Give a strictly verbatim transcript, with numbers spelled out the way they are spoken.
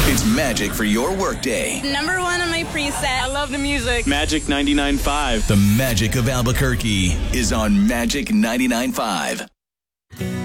It's magic for your workday. Number one on my preset. I love the music. Magic ninety-nine point five. The magic of Albuquerque is on Magic ninety-nine point five.